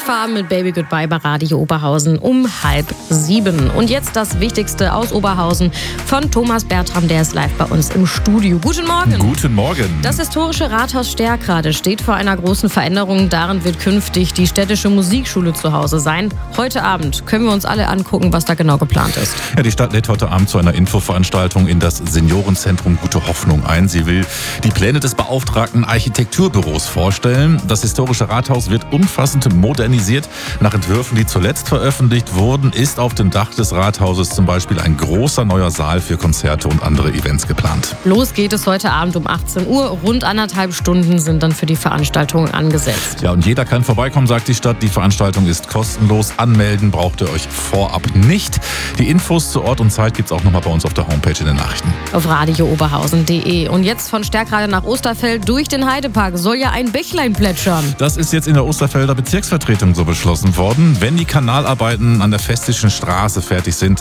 Farben mit Baby Goodbye bei Radio Oberhausen um 6:30. Und jetzt das Wichtigste aus Oberhausen von Thomas Bertram, der ist live bei uns im Studio. Guten Morgen. Guten Morgen. Das historische Rathaus Stärkrade steht vor einer großen Veränderung. Darin wird künftig die städtische Musikschule zu Hause sein. Heute Abend können wir uns alle angucken, was da genau geplant ist. Ja, die Stadt lädt heute Abend zu einer Infoveranstaltung in das Seniorenzentrum Gute Hoffnung ein. Sie will die Pläne des beauftragten Architekturbüros vorstellen. Das historische Rathaus wird umfassend modernisiert. Nach Entwürfen, die zuletzt veröffentlicht wurden, ist auf dem Dach des Rathauses zum Beispiel ein großer neuer Saal für Konzerte und andere Events geplant. Los geht es heute Abend um 18 Uhr. Rund 1,5 Stunden sind dann für die Veranstaltung angesetzt. Ja, und jeder kann vorbeikommen, sagt die Stadt. Die Veranstaltung ist kostenlos. Anmelden braucht ihr euch vorab nicht. Die Infos zu Ort und Zeit gibt es auch nochmal bei uns auf der Homepage in den Nachrichten. Auf radiooberhausen.de. Und jetzt von Stärkrade nach Osterfeld durch den Heidepark soll ja ein Bächlein plätschern. Das ist jetzt in der Osterfelder Bezirksvertretung so beschlossen worden. Wenn die Kanalarbeiten an der Festischen Straße fertig sind,